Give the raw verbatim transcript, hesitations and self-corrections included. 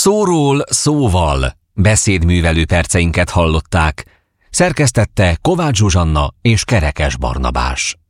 Szóról szóval beszédművelő perceinket hallották. Szerkesztette Kovács Zsuzsanna és Kerekes Barnabás.